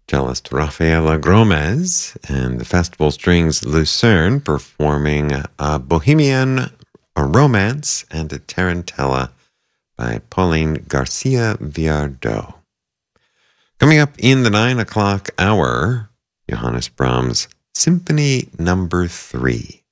Cellist Rafaela Gomez and the Festival Strings Lucerne performing a Bohemian Romance and a Tarantella by Pauline Garcia Viardot. Coming up in the 9 o'clock hour, Johannes Brahms' Symphony No. 3.